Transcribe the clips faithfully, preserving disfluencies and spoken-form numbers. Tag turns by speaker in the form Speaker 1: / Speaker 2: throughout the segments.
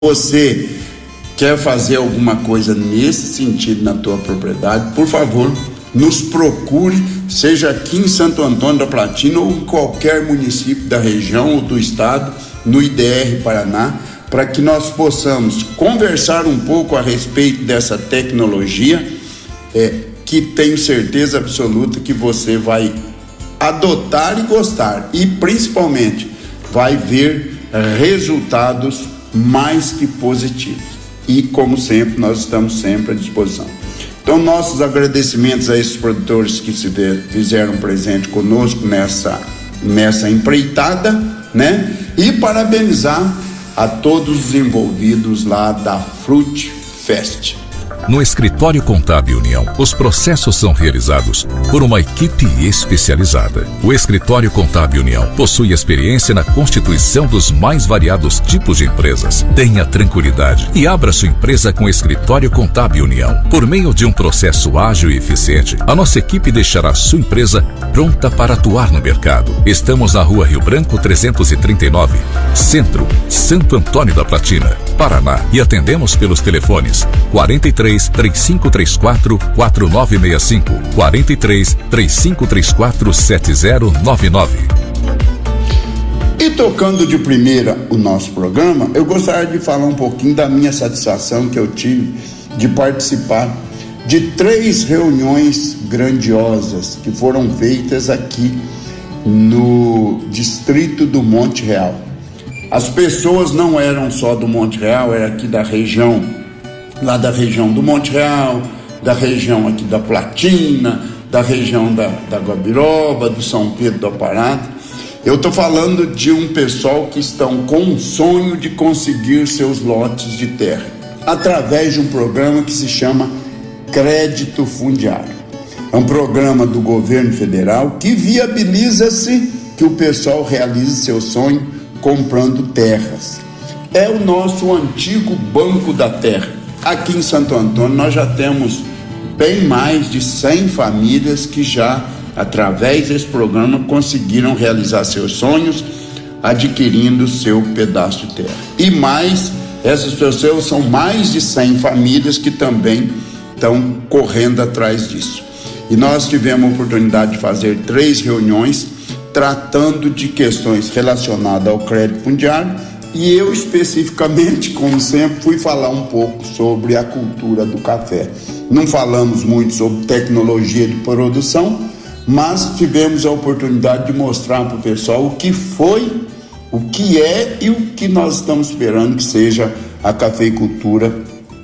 Speaker 1: você quer fazer alguma coisa nesse sentido na tua propriedade, por favor, nos procure, seja aqui em Santo Antônio da Platina ou em qualquer município da região ou do estado, no I D R Paraná, para que nós possamos conversar um pouco a respeito dessa tecnologia, é, que tenho certeza absoluta que você vai adotar e gostar, e principalmente vai ver resultados mais que positivos. E como sempre, nós estamos sempre à disposição. Então, nossos agradecimentos a esses produtores que se fizeram presente conosco nessa, nessa empreitada, né? E parabenizar a todos os envolvidos lá da Fruit Fest.
Speaker 2: No Escritório Contábil União, os processos são realizados por uma equipe especializada. O Escritório Contábil União possui experiência na constituição dos mais variados tipos de empresas. Tenha tranquilidade e abra sua empresa com o Escritório Contábil União. Por meio de um processo ágil e eficiente, a nossa equipe deixará sua empresa pronta para atuar no mercado. Estamos na Rua Rio Branco trezentos e trinta e nove, Centro, Santo Antônio da Platina, Paraná, e atendemos pelos telefones quarenta e três, três cinco três quatro, quatro nove seis cinco, quarenta e três, três cinco três quatro, sete zero nove nove.
Speaker 1: E tocando de primeira o nosso programa, eu gostaria de falar um pouquinho da minha satisfação que eu tive de participar de três reuniões grandiosas que foram feitas aqui no distrito do Monte Real. As pessoas não eram só do Monte Real, era aqui da região, lá da região do Monte Real, da região aqui da Platina, da região da, da Guabiroba, do São Pedro do Aparado. Eu estou falando de um pessoal que estão com um sonho de conseguir seus lotes de terra, através de um programa que se chama Crédito Fundiário. É um programa do governo federal que viabiliza-se que o pessoal realize seu sonho comprando terras. É o nosso antigo Banco da Terra. Aqui em Santo Antônio nós já temos bem mais de cem famílias que já, através desse programa, conseguiram realizar seus sonhos adquirindo seu pedaço de terra. E mais, essas pessoas são mais de cem famílias que também estão correndo atrás disso. E nós tivemos a oportunidade de fazer três reuniões tratando de questões relacionadas ao crédito fundiário, e eu especificamente, como sempre, fui falar um pouco sobre a cultura do café. Não falamos muito sobre tecnologia de produção, mas tivemos a oportunidade de mostrar para o pessoal o que foi, o que é e o que nós estamos esperando que seja a cafeicultura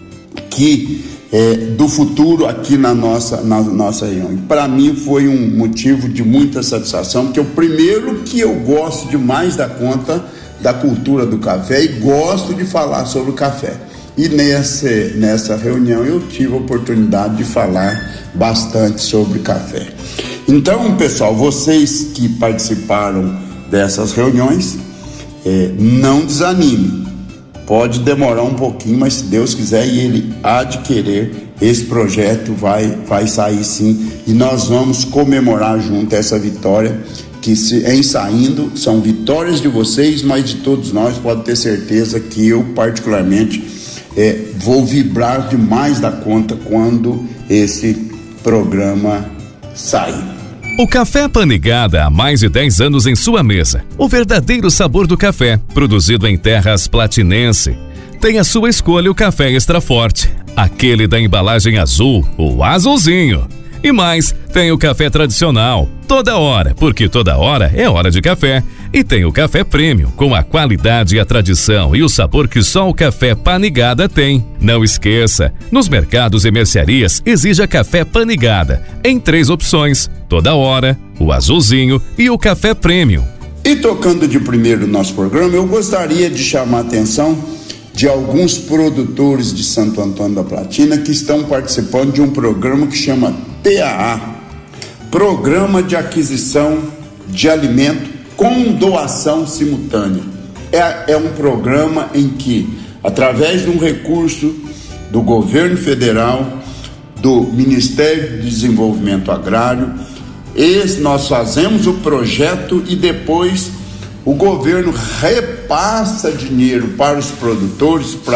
Speaker 1: que é, do futuro aqui na nossa, na nossa região. Para mim foi um motivo de muita satisfação, porque o primeiro que eu gosto demais da conta da cultura do café e gosto de falar sobre o café. E nessa, nessa reunião eu tive a oportunidade de falar bastante sobre café. Então, pessoal, vocês que participaram dessas reuniões, é, não desanimem. Pode demorar um pouquinho, mas se Deus quiser e Ele há de querer, esse projeto vai, vai sair sim. E nós vamos comemorar junto essa vitória, que se, em saindo são vitórias de vocês, mas de todos nós. Pode ter certeza que eu particularmente é, vou vibrar demais da conta quando esse programa sair.
Speaker 2: O Café Panigada há mais de dez anos em sua mesa. O verdadeiro sabor do café, produzido em terras platinense. Tem a sua escolha o café extra forte, aquele da embalagem azul, o azulzinho. E mais, tem o café tradicional, toda hora, porque toda hora é hora de café. E tem o café premium, com a qualidade e a tradição e o sabor que só o Café Panigada tem. Não esqueça, nos mercados e mercearias exija Café Panigada, em três opções, toda hora, o azulzinho e o café premium.
Speaker 1: E tocando de primeiro o nosso programa, eu gostaria de chamar a atenção de alguns produtores de Santo Antônio da Platina que estão participando de um programa que chama P A A, Programa de Aquisição de Alimento com Doação Simultânea. É, é um programa em que, através de um recurso do governo federal, do Ministério do Desenvolvimento Agrário, esse, nós fazemos o projeto e depois o governo repassa dinheiro para os produtores, para